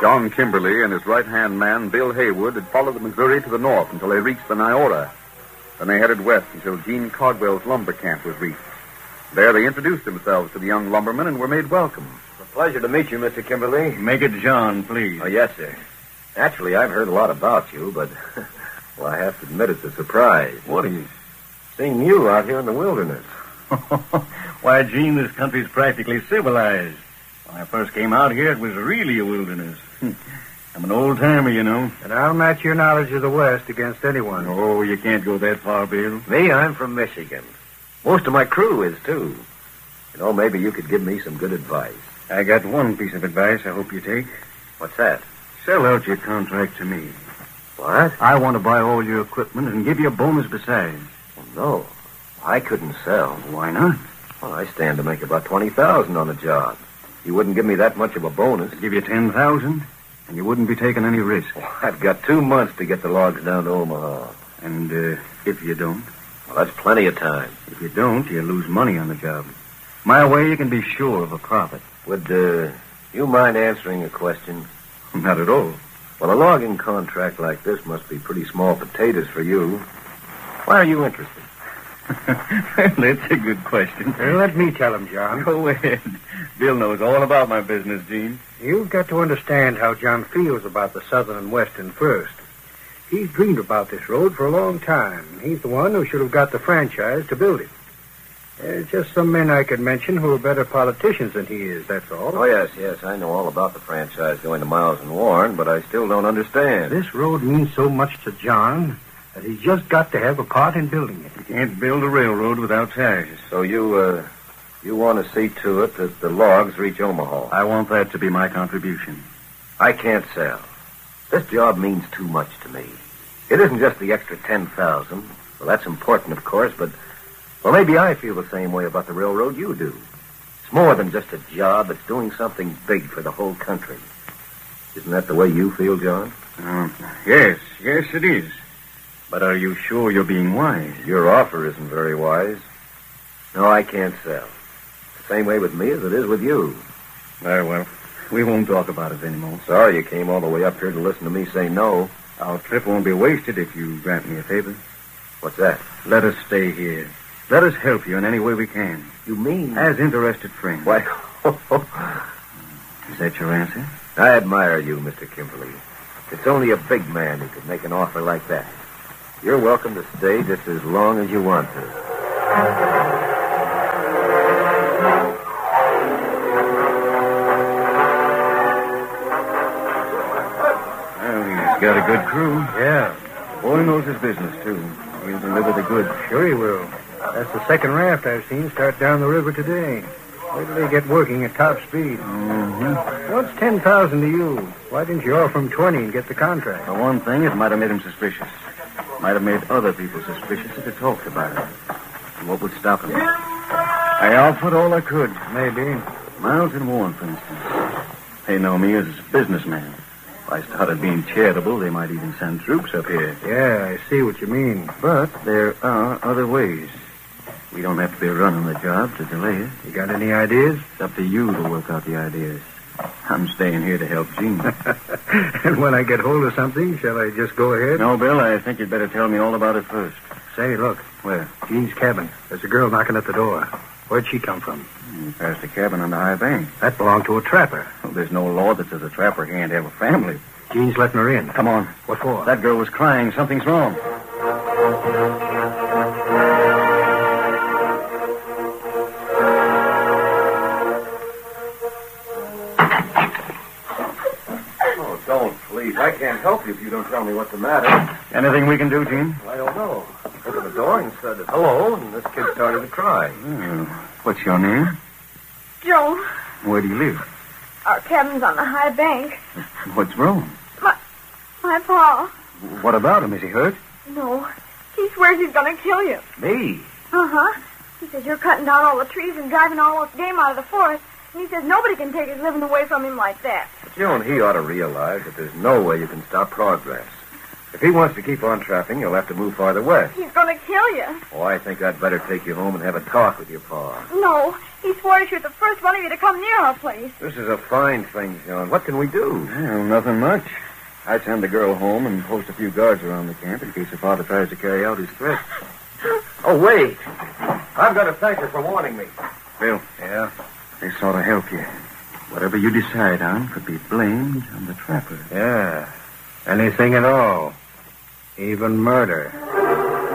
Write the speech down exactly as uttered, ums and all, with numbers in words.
John Kimberly and his right-hand man, Bill Haywood, had followed the Missouri to the north until they reached the Niora. Then they headed west until Gene Caldwell's lumber camp was reached. There they introduced themselves to the young lumberman and were made welcome. It's a pleasure to meet you, Mister Kimberly. Make it John, please. Oh, yes, sir. Naturally, I've heard a lot about you, but, well, I have to admit it's a surprise. What is? Seeing you out here in the wilderness. Why, Gene, this country's practically civilized. When I first came out here, it was really a wilderness. I'm an old-timer, you know. And I'll match your knowledge of the West against anyone. Oh, you can't go that far, Bill. Me, I'm from Michigan. Most of my crew is, too. You know, maybe you could give me some good advice. I got one piece of advice I hope you take. What's that? Sell out your contract to me. What? I want to buy all your equipment and give you a bonus besides. Oh, no. I couldn't sell. Why not? Well, I stand to make about twenty thousand dollars on the job. You wouldn't give me that much of a bonus. I'd give you ten thousand dollars, and you wouldn't be taking any risk. Well, I've got two months to get the logs down to Omaha. And uh, if you don't? Well, that's plenty of time. If you don't, you lose money on the job. My way, you can be sure of a profit. Would uh, you mind answering a question? Not at all. Well, a logging contract like this must be pretty small potatoes for you. Why are you interested? That's a good question. Well, let me tell him, John. Go ahead. Bill knows all about my business, Gene. You've got to understand how John feels about the Southern and Western First. He's dreamed about this road for a long time. He's the one who should have got the franchise to build it. There's just some men I could mention who are better politicians than he is, that's all. Oh, yes, yes. I know all about the franchise going to Miles and Warren, but I still don't understand. This road means so much to John that he's just got to have a part in building it. You can't build a railroad without ties. So you, uh, you want to see to it that the logs reach Omaha? I want that to be my contribution. I can't sell. This job means too much to me. It isn't just the extra ten thousand dollars. Well, that's important, of course, but, well, maybe I feel the same way about the railroad you do. It's more than just a job. It's doing something big for the whole country. Isn't that the way you feel, John? Uh, yes, yes, it is. But are you sure you're being wise? Your offer isn't very wise. No, I can't sell. It's the same way with me as it is with you. Very well. We won't talk about it anymore. Sorry you came all the way up here to listen to me say no. Our trip won't be wasted if you grant me a favor. What's that? Let us stay here. Let us help you in any way we can. You mean? As interested friends. Why? Is that your answer? I admire you, Mister Kimberly. It's only a big man who could make an offer like that. You're welcome to stay just as long as you want to. Well, he's got a good crew. Yeah. The boy knows his business, too. He'll deliver the goods. Sure he will. That's the second raft I've seen start down the river today. Wait till they get working at top speed. Mm-hmm. What's ten thousand to you? Why didn't you offer him twenty and get the contract? For one thing, it might have made him suspicious. Might have made other people suspicious if it talked about it. And what would stop him? I offered all I could. Maybe. Miles and Warren, for instance. They know me as a businessman. If I started being charitable, they might even send troops up here. Yeah, I see what you mean. But there are other ways. We don't have to be running the job to delay it. You got any ideas? It's up to you to work out the ideas. I'm staying here to help Gene. And when I get hold of something, shall I just go ahead? No, Bill, I think you'd better tell me all about it first. Say, look. Where? Gene's cabin. There's a girl knocking at the door. Where'd she come from? You passed a cabin on the high bank. That belonged to a trapper. Well, there's no law that says a trapper can't have a family. Gene's letting her in. Come on. What for? That girl was crying. Something's wrong. Oh, don't, please. I can't help you if you don't tell me what's the matter. Anything we can do, Gene? I don't know. Looked at the door and said hello, and this kid started to cry. Hmm. What's your name? Joan, Where do you live? our cabin's on the high bank. What's wrong? My, my pa. What about him? Is he hurt? No, he swears he's gonna kill you. Me? Uh-huh. He says you're cutting down all the trees and driving all this game out of the forest. And he says nobody can take his living away from him like that. But you and he ought to realize that there's no way you can stop progress. If he wants to keep on trapping, you'll have to move farther west. He's gonna kill you. Oh, I think I'd better take you home and have a talk with your pa. No, He swore to shoot the first one of you to come near our place. This is a fine thing, John. What can we do? Well, nothing much. I'd send the girl home and post a few guards around the camp in case her father tries to carry out his threat. Oh, wait. I've got to thank her for warning me. Bill. Yeah? This ought to help you. Whatever you decide on could be blamed on the trapper. Yeah. Anything at all. Even murder.